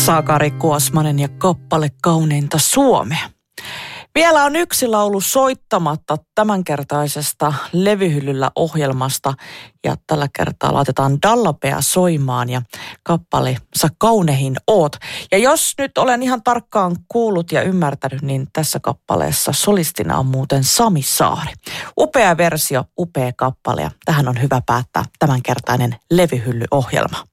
Sakari Kuosmanen ja kappale Kauneinta Suomea. Vielä on yksi laulu soittamatta tämänkertaisesta Levyhyllyllä ohjelmasta ja tällä kertaa laitetaan Dallapea soimaan ja kappale Sä kaunehin oot. Ja jos nyt olen ihan tarkkaan kuullut ja ymmärtänyt, niin tässä kappaleessa solistina on muuten Sami Saari. Upea versio, upea kappale ja tähän on hyvä päättää tämänkertainen Levyhylly-ohjelma.